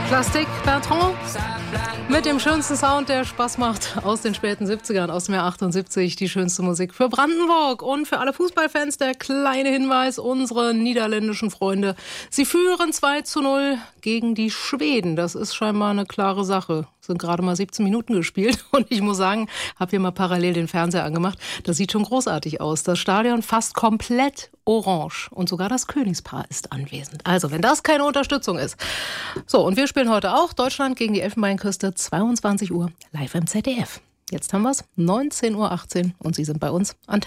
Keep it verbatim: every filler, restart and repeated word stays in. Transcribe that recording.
Plastik Bertrand mit dem schönsten Sound, der Spaß macht, aus den späten siebzigern, aus dem Jahr achtundsiebzig. Die schönste Musik für Brandenburg und für alle Fußballfans. Der kleine Hinweis, unsere niederländischen Freunde, sie führen zwei zu null gegen die Schweden. Das ist scheinbar eine klare Sache. Es sind gerade mal siebzehn Minuten gespielt und ich muss sagen, habe hier mal parallel den Fernseher angemacht. Das sieht schon großartig aus. Das Stadion fast komplett orange und sogar das Königspaar ist anwesend. Also, wenn das keine Unterstützung ist. So, und wir spielen heute auch Deutschland gegen die Elfenbeinküste, zweiundzwanzig Uhr, live im Z D F. Jetzt haben wir es, neunzehn Uhr achtzehn und Sie sind bei uns Antenne.